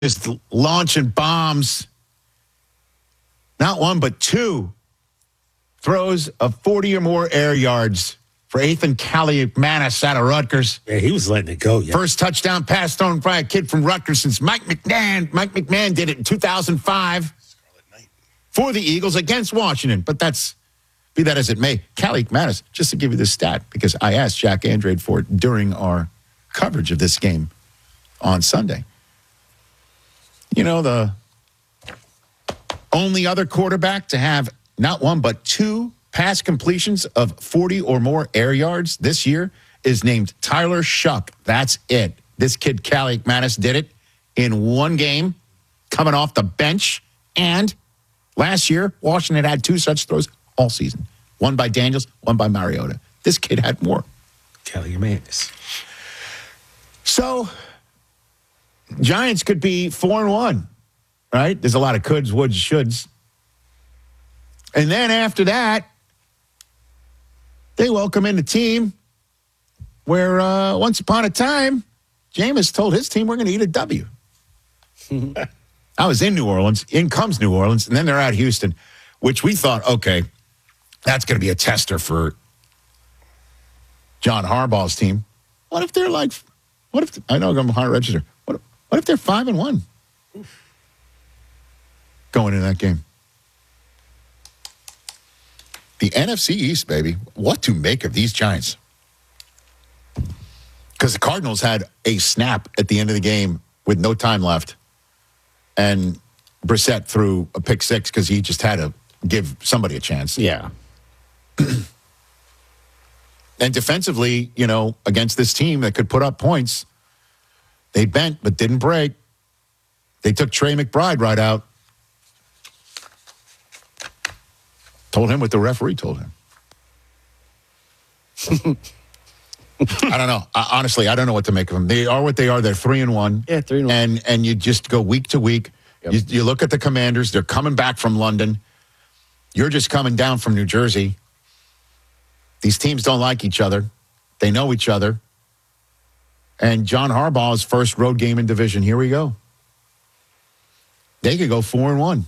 just launching bombs. Not one, but two throws of 40 or more air yards for Ethan Kaliakmanis out of Rutgers. Yeah, he was letting it go. Yeah. First touchdown pass thrown by a kid from Rutgers since Mike McMahon. Mike McMahon did it in 2005 for the Eagles against Washington. But be that as it may, Kaliakmanis, just to give you this stat, because I asked Jack Andrade for it during our coverage of this game on Sunday. You know, the only other quarterback to have not one, but two pass completions of 40 or more air yards this year is named Tyler Shuck. That's it. This kid, Kaliakmanis, did it in one game, coming off the bench. And last year, Washington had two such throws all season. One by Daniels, one by Mariota. This kid had more. Kaliakmanis. So, Giants could be 4-1, right? There's a lot of coulds, woulds, shoulds. And then after that, they welcome in a team where once upon a time, Jameis told his team, we're going to eat a W. I was in New Orleans. In comes New Orleans, and then they're at Houston, which we thought, okay, that's going to be a tester for John Harbaugh's team. What if they're I know I'm high register. What if they're 5-1 going into that game? The NFC East, baby. What to make of these Giants? Because the Cardinals had a snap at the end of the game with no time left. And Brissett threw a pick six because he just had to give somebody a chance. Yeah. And defensively, against this team that could put up points, they bent but didn't break. They took Trey McBride right out. Told him what the referee told him. I don't know. Honestly, I don't know what to make of them. They are what they are. They're 3-1. Yeah, 3-1. And you just go week to week. Yep. You look at the Commanders. They're coming back from London. You're just coming down from New Jersey. These teams don't like each other. They know each other. And John Harbaugh's first road game in division. Here we go. They could go 4-1.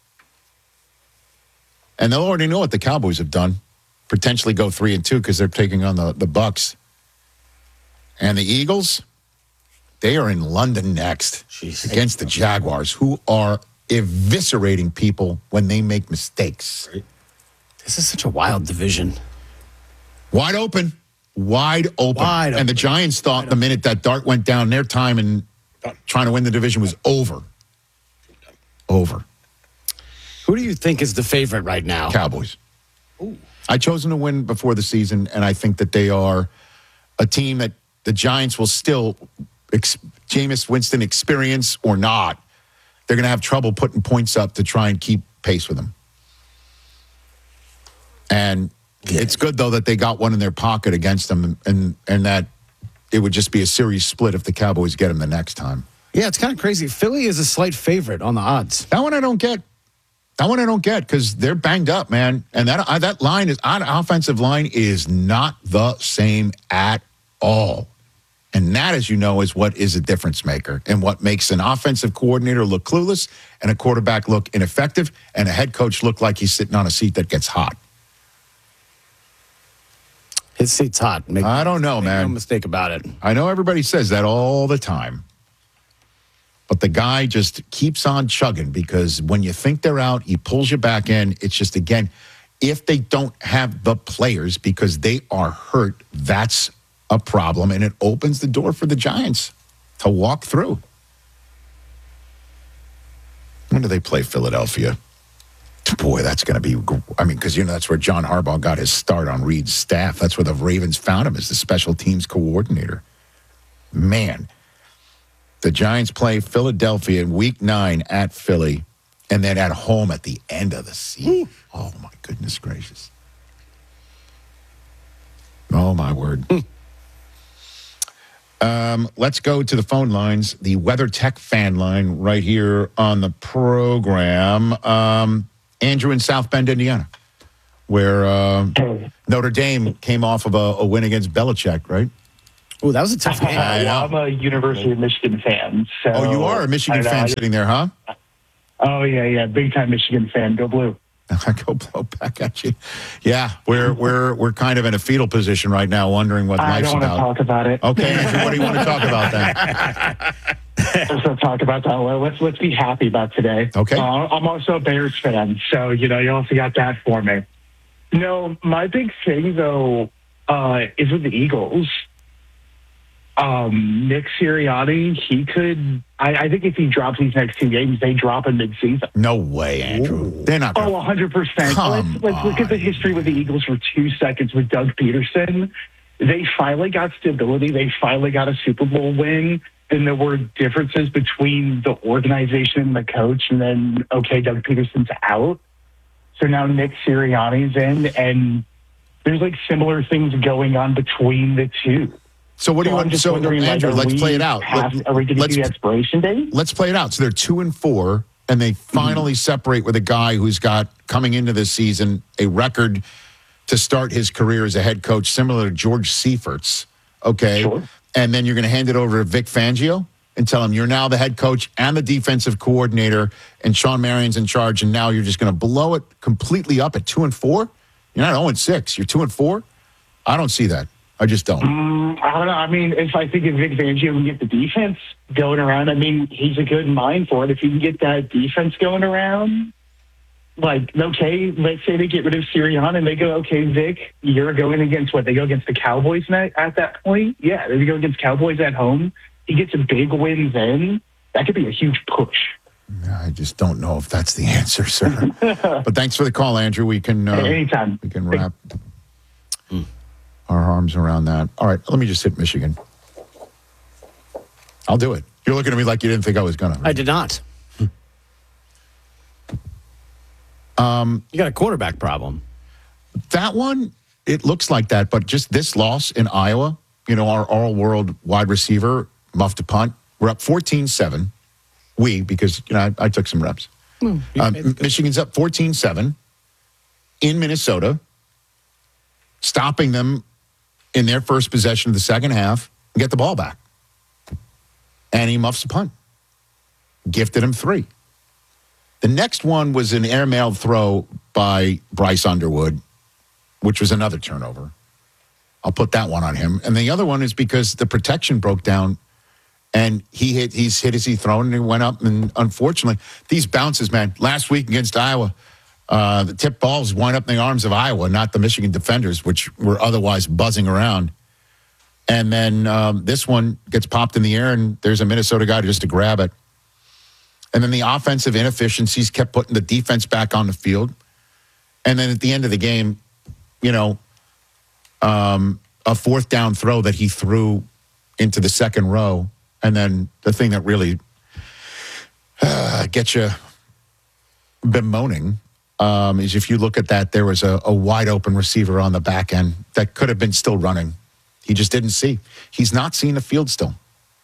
And they'll already know what the Cowboys have done. Potentially go 3-2 because they're taking on the Bucs. And the Eagles, they are in London next against the Jaguars, who are eviscerating people when they make mistakes. This is such a wild division. Wide open. And the Giants thought the minute that dart went down, their time in trying to win the division was over. Over. Who do you think is the favorite right now? Cowboys. Ooh. I chose them to win before the season, and I think that they are a team that the Giants will still, Jameis Winston experience or not, they're going to have trouble putting points up to try and keep pace with them. And it's good, though, that they got one in their pocket against them, and that it would just be a series split if the Cowboys get them the next time. Yeah, it's kind of crazy. Philly is a slight favorite on the odds. That one I don't get. Because they're banged up, man. And that offensive line is not the same at all. And that, as you know, is what is a difference maker and what makes an offensive coordinator look clueless and a quarterback look ineffective and a head coach look like he's sitting on a seat that gets hot. His seat's hot. I don't know, man. No mistake about it. I know everybody says that all the time. But the guy just keeps on chugging because when you think they're out, he pulls you back in. It's just, again, if they don't have the players because they are hurt, that's a problem. And it opens the door for the Giants to walk through. When do they play Philadelphia? Boy, that's going to be, because, that's where John Harbaugh got his start on Reed's staff. That's where the Ravens found him as the special teams coordinator. Man. The Giants play Philadelphia in Week 9 at Philly, and then at home at the end of the season. Oh, my goodness gracious. Oh, my word. Let's go to the phone lines, the WeatherTech fan line right here on the program. Andrew in South Bend, Indiana, where Notre Dame came off of a win against Belichick, right? Oh, that was a tough game. I know. I'm a University of Michigan fan. So Oh, you are a Michigan I know, fan sitting there, huh? Oh, yeah. Big time Michigan fan. Go Blue. I go blow back at you. Yeah, we're kind of in a fetal position right now, wondering what I life's don't want to about. talk about it. Okay, Andrew, what do you want to talk about then? Let's not talk about that. Well, let's be happy about today. Okay. I'm also a Bears fan, so you also got that for me. No, my big thing though is with the Eagles. Nick Sirianni, he could. I think if he drops these next 2 games, they drop him mid-season. No way, Andrew. They're not. Oh, Gonna, 100%. Let's look at the history with the Eagles for 2 seconds with Doug Peterson. They finally got stability. They finally got a Super Bowl win. Then there were differences between the organization and the coach. And then, okay, Doug Peterson's out. So now Nick Sirianni's in. And there's like similar things going on between the two. So what do you I'm want? just So wondering, Andrew, are let's we play it out. are we going to do the expiration date? Let's play it out. So they're 2-4, and they finally separate with a guy who's got coming into this season a record to start his career as a head coach, similar to George Seifert's. Okay, Sure. And then you're going to hand it over to Vic Fangio and tell him you're now the head coach and the defensive coordinator, and Sean Marion's in charge, and now you're just going to blow it completely up at 2-4. You're not 0-6. You're 2-4. I don't see that. I just don't. I don't know. I mean, if I think if Vic Fangio can get the defense going around, I mean, he's a good mind for it. If he can get that defense going around, like, okay, let's say they get rid of Sirianni and they go, okay, Vic, you're going against what? They go against the Cowboys at that point? Yeah, they go against Cowboys at home. He gets a big win then. That could be a huge push. I just don't know if that's the answer, sir. But thanks for the call, Andrew. We can Anytime. We can wrap our arms around that. All right, let me just hit Michigan. I'll do it. You're looking at me like you didn't think I was gonna. I did not. You got a quarterback problem. That one, it looks like that, but just this loss in Iowa, our all-world wide receiver muffed a punt. We're up 14-7. Because I took some reps. Michigan's up 14-7 in Minnesota, stopping them in their first possession of the second half and get the ball back. And he muffs a punt. Gifted him 3. The next one was an airmailed throw by Bryce Underwood, which was another turnover. I'll put that one on him. And the other one is because the protection broke down and he's hit as he thrown and he went up. And unfortunately, these bounces, man, last week against Iowa, the tip balls wind up in the arms of Iowa, not the Michigan defenders, which were otherwise buzzing around. And then this one gets popped in the air, and there's a Minnesota guy just to grab it. And then the offensive inefficiencies kept putting the defense back on the field. And then at the end of the game, a fourth down throw that he threw into the second row. And then the thing that really gets you bemoaning is if you look at that, there was a wide open receiver on the back end that could have been still running. He just didn't see. He's not seeing the field still.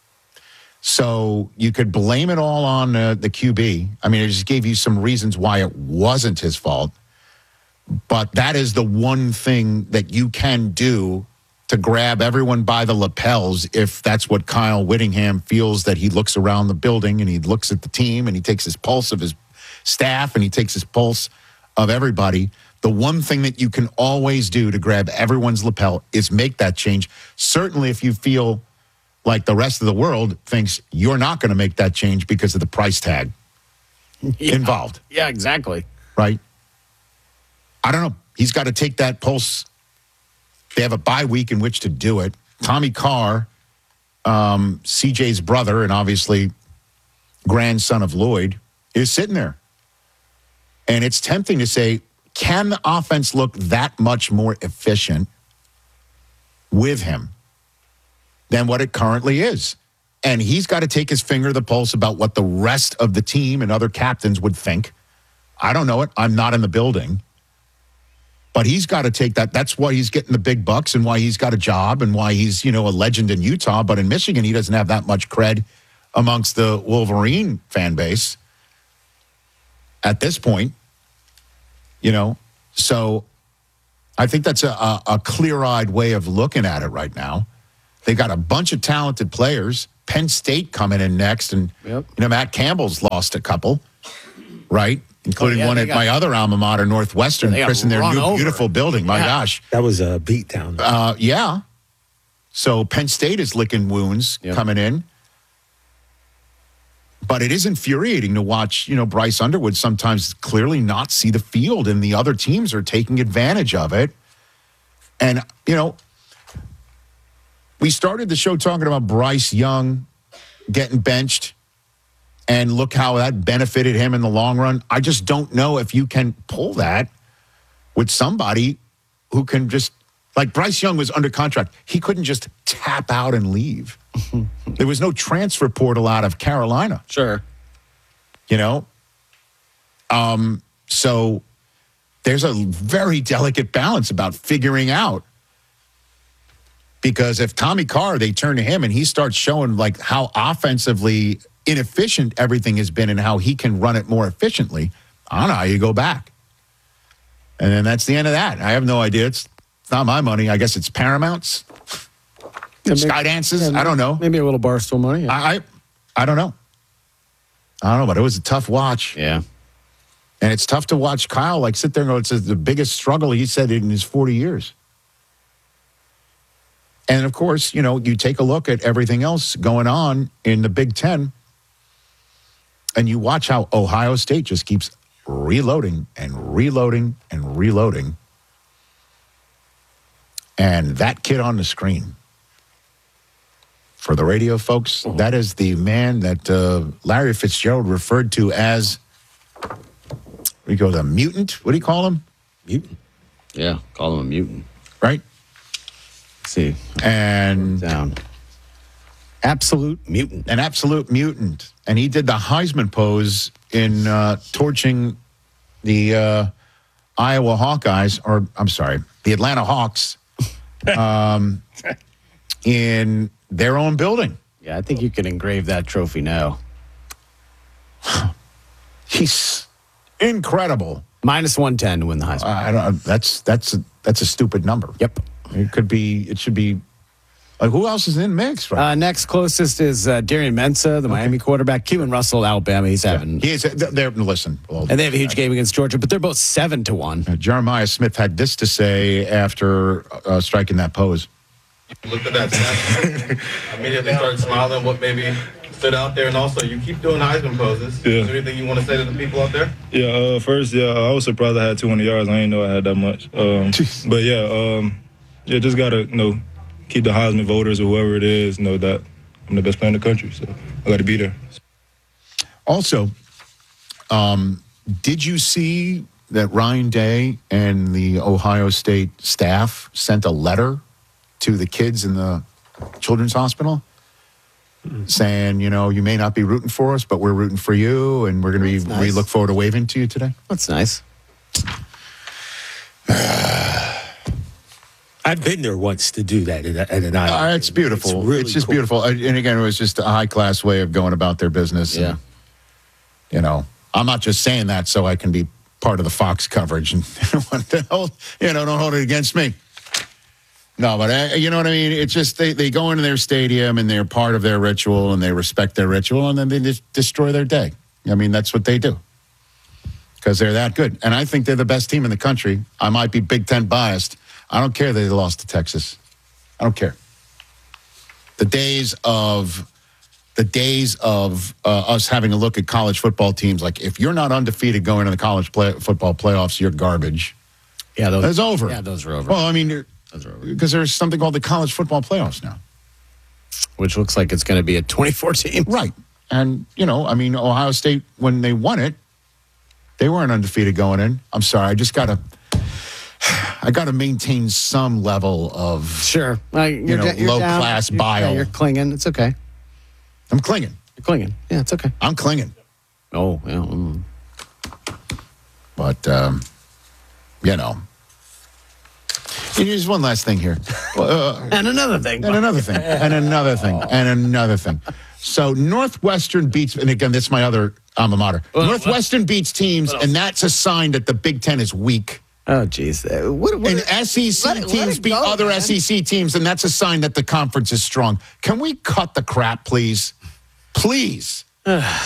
So you could blame it all on the QB. I mean, it just gave you some reasons why it wasn't his fault. But that is the one thing that you can do to grab everyone by the lapels if that's what Kyle Whittingham feels, that he looks around the building and he looks at the team and he takes his pulse of his staff and he takes his pulse of everybody. The one thing that you can always do to grab everyone's lapel is make that change. Certainly if you feel like the rest of the world thinks you're not going to make that change because of the price tag involved. Yeah, exactly. Right? I don't know. He's got to take that pulse. They have a bye week in which to do it. Tommy Carr, CJ's brother and obviously grandson of Lloyd, is sitting there. And it's tempting to say, can the offense look that much more efficient with him than what it currently is? And he's got to take his finger to the pulse about what the rest of the team and other captains would think. I don't know it. I'm not in the building. But he's got to take that. That's why he's getting the big bucks and why he's got a job and why he's, a legend in Utah. But in Michigan, he doesn't have that much cred amongst the Wolverine fan base at this point, So I think that's a clear-eyed way of looking at it right now. They got a bunch of talented players. Penn State coming in next, and Matt Campbell's lost a couple, right? Including one at my other alma mater, Northwestern, Chris, in their new beautiful building. My gosh. That was a beatdown. Yeah. So Penn State is licking wounds coming in. But it is infuriating to watch, Bryce Underwood sometimes clearly not see the field, and the other teams are taking advantage of it. And, we started the show talking about Bryce Young getting benched, and look how that benefited him in the long run. I just don't know if you can pull that with somebody who can just, like Bryce Young was under contract. He couldn't just tap out and leave. There was no transfer portal out of Carolina. Sure. So there's a very delicate balance about figuring out. Because if Tommy Carr, they turn to him and he starts showing like how offensively inefficient everything has been and how he can run it more efficiently, I don't know how you go back. And then that's the end of that. I have no idea. It's not my money. I guess it's Paramount's. Skydance's. I don't know. Maybe a little Barstool money. Yeah. I don't know. I don't know, but it was a tough watch. Yeah. And it's tough to watch Kyle sit there and go, it's the biggest struggle he said in his 40 years. And, of course, you take a look at everything else going on in the Big Ten, and you watch how Ohio State just keeps reloading and reloading and reloading. And that kid on the screen, for the radio folks, that is the man that Larry Fitzgerald referred to as, the mutant. What do you call him? Mutant. Yeah, call him a mutant. Right? See, and down. Absolute mutant. An absolute mutant. And he did the Heisman pose in torching the Iowa Hawkeyes, or I'm sorry, the Atlanta Hawks in their own building. Yeah, I think you can engrave that trophy now. He's incredible. Minus 110 to win the Heisman. I don't. That's a stupid number. Yep. It should be. Like, who else is in the mix? Right? Next closest is Darian Mensah, the Miami quarterback. Keelan Russell, Alabama. He's having. He is. Listen. And they have a huge game against Georgia, but they're both 7-1. Jeremiah Smith had this to say after striking that pose. Looked at that stat. I immediately started smiling. What maybe stood out there, and also you keep doing Heisman poses. Yeah. Is there anything you want to say to the people out there? Yeah. First, I was surprised I had 200 yards. I didn't know I had that much. But just gotta keep the Heisman voters or whoever it is know that I'm the best player in the country. So I got to be there. Also, did you see that Ryan Day and the Ohio State staff sent a letter to the kids in the children's hospital saying, you may not be rooting for us, but we're rooting for you, and we're going to we look forward to waving to you today? That's nice. I've been there once to do that at an island. It's beautiful. Really it's just cool. beautiful. And again, it was just a high-class way of going about their business. Yeah. And, I'm not just saying that so I can be part of the Fox coverage and don't hold it against me. No, but you know what I mean? It's just they go into their stadium and they're part of their ritual and they respect their ritual and then they just destroy their day. I mean, that's what they do because they're that good. And I think they're the best team in the country. I might be Big Ten biased. I don't care that they lost to Texas. I don't care. The days of us having a look at college football teams, like if you're not undefeated going to the college football playoffs, you're garbage. Yeah, that's over. Yeah, those are over. Well, I mean, because there's something called the college football playoffs now, which looks like it's going to be a 24 team. Right. And, Ohio State, when they won it, they weren't undefeated going in. I'm sorry. I got to maintain some level of sure, you're low down. class bile. You're clinging. It's okay. I'm clinging. You're clinging. Yeah, it's okay. I'm clinging. Oh, yeah. But here's one last thing here. And another thing. And another thing. And another thing. And another thing. So Northwestern beats, and again, that's my other alma mater. Northwestern beats teams, and that's a sign that the Big Ten is weak. Oh, geez. And SEC let teams it beat go, other man. SEC teams, and that's a sign that the conference is strong. Can we cut the crap, please? Please.